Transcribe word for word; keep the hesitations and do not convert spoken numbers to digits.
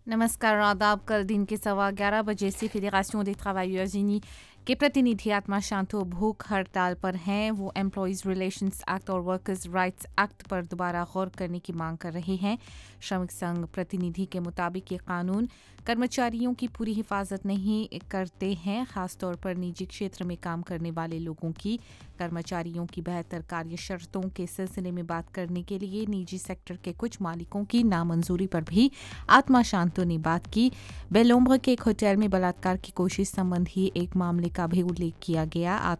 नमस्कार आदाब। कल दिन के सवा ग्यारह बजे से फेडरेशन des travailleurs unis के प्रतिनिधि आत्मा शांतो भूख हड़ताल पर हैं। वो एम्प्लॉयज़ रिलेशंस एक्ट और वर्कर्स राइट्स एक्ट पर दोबारा गौर करने की मांग कर रहे हैं। श्रमिक संघ प्रतिनिधि के मुताबिक ये कानून कर्मचारियों की पूरी हिफाजत नहीं करते हैं, खासतौर पर निजी क्षेत्र में काम करने वाले लोगों की। कर्मचारियों की बेहतर कार्य शर्तों के सिलसिले में बात करने के लिए निजी सेक्टर के कुछ मालिकों की नामंजूरी पर भी आत्मा शांतो ने बात की। बेलोम्ब्र के एक होटल में बलात्कार की कोशिश संबंधी एक मामले का भी उल्लेख किया गया।